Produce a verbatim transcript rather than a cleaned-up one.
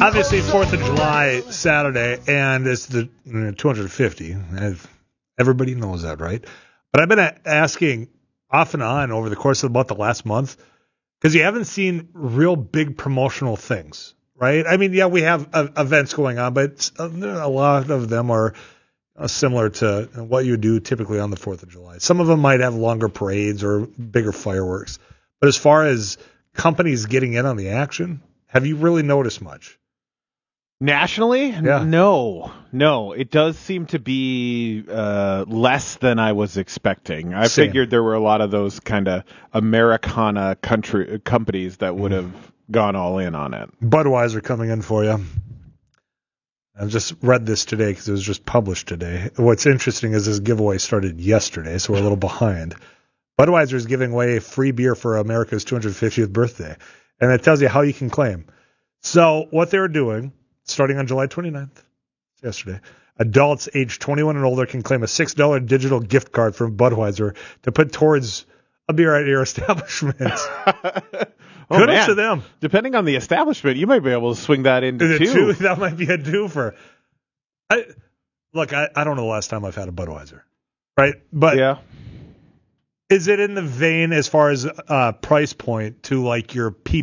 Obviously, fourth of July, Saturday, and it's the uh, two hundred fifty. Everybody knows that, right? But I've been a- asking off and on over the course of about the last month, because you haven't seen real big promotional things, right? I mean, yeah, we have uh, events going on, but a lot of them are uh, similar to what you do typically on the fourth of July. Some of them might have longer parades or bigger fireworks. But as far as companies getting in on the action, have you really noticed much? Nationally? Yeah. No, no. It does seem to be uh, less than I was expecting. I Same. figured there were a lot of those kind of Americana country companies that would have gone all in on it. Budweiser coming in for you. I've just read this today because it was just published today. What's interesting is this giveaway started yesterday, so we're a little behind. Budweiser is giving away free beer for America's two hundred fiftieth birthday, and it tells you how you can claim. So what they're doing, starting on July twenty-ninth, yesterday, adults aged twenty-one and older can claim a six dollars digital gift card from Budweiser to put towards a beer at your establishment. Oh, Kudos man. to them. Depending on the establishment, you might be able to swing that into Is it two. two? That might be a twofer. I, look, I, I don't know the last time I've had a Budweiser, right? But Yeah. is it in the vein as far as uh, price point to like your P